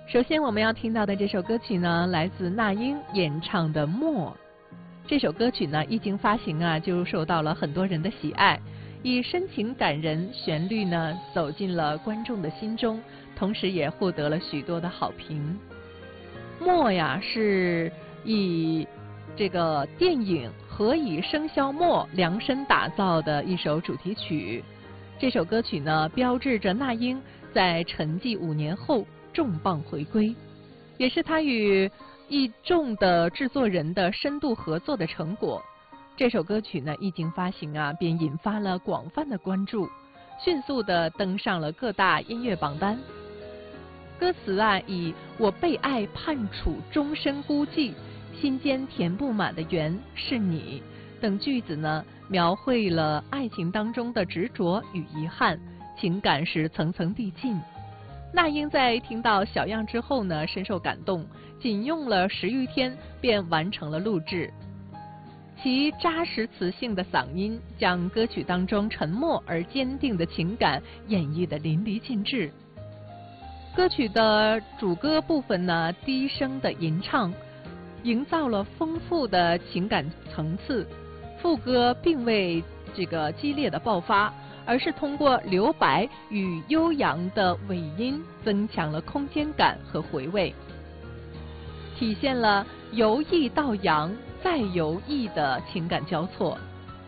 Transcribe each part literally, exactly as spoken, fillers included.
首先我们要听到的这首歌曲呢，来自那英演唱的《默》。这首歌曲呢，一经发行啊，就受到了很多人的喜爱，以深情感人旋律呢，走进了观众的心中，同时也获得了许多的好评。默呀，是以这个电影《何以笙箫默》量身打造的一首主题曲。这首歌曲呢，标志着那英在沉寂五年后重磅回归，也是他与一众的制作人的深度合作的成果。这首歌曲呢，一经发行啊，便引发了广泛的关注，迅速的登上了各大音乐榜单。歌词啊，以我被爱判处终身孤寂，心间填不满的缘是你等句子呢，描绘了爱情当中的执着与遗憾，情感是层层递进。那英在听到小样之后呢，深受感动，仅用了十余天便完成了录制。其扎实磁性的嗓音将歌曲当中沉默而坚定的情感演绎得淋漓尽致。歌曲的主歌部分呢，低声的吟唱，营造了丰富的情感层次。副歌并未这个激烈的爆发，而是通过留白与悠扬的尾音，增强了空间感和回味，体现了由抑到扬再由抑的情感交错。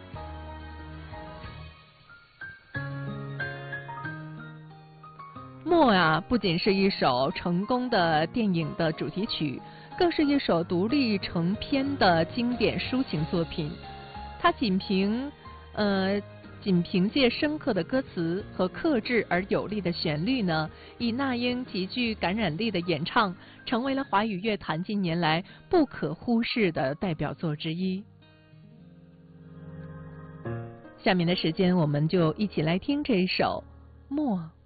默啊，不仅是一首成功的电影的主题曲，更是一首独立成篇的经典抒情作品。它仅凭呃仅凭借深刻的歌词和克制而有力的旋律呢，以那英极具感染力的演唱，成为了华语乐坛近年来不可忽视的代表作之一。下面的时间，我们就一起来听这一首《默》。